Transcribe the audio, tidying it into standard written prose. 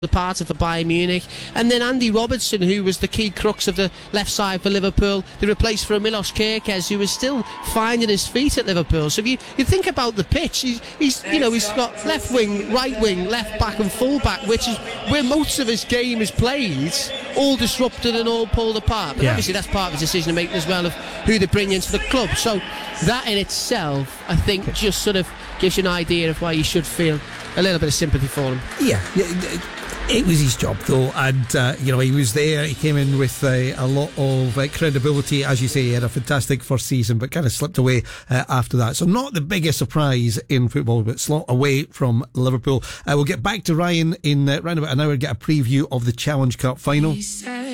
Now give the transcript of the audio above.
departed for Bayern Munich, and then Andy Robertson, who was the key crux of the left side for Liverpool, they replaced for Milos Kerkez, who was still finding his feet at Liverpool. So if you think about the pitch, he's got left wing, right wing, left back and full back, which is where most of his game is played, all disrupted and all pulled apart. But obviously that's part of his decision making as well, of who they bring into the club. So that in itself, I think, just sort of gives you an idea of why you should feel a little bit of sympathy for him. It was his job though, and he was there. He came in with a lot of credibility. As you say, he had a fantastic first season, but kind of slipped away after that. So not the biggest surprise in football, but slot away from Liverpool. We'll get back to Ryan in round about an hour and get a preview of the Challenge Cup final.